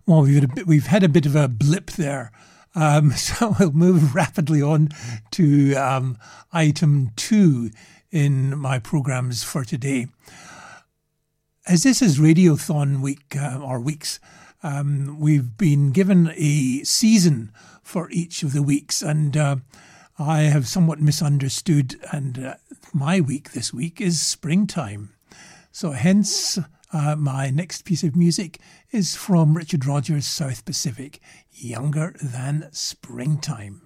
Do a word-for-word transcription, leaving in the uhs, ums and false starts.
Well, we've had a bit, we've had a bit of a blip there. Um, so we'll move rapidly on to um, item two in my programmes for today. As this is Radiothon week, uh, or weeks, um, we've been given a season for each of the weeks, and uh, I have somewhat misunderstood, and uh, my week this week is springtime. So hence, uh, my next piece of music is from Richard Rodgers' South Pacific, Younger Than Springtime.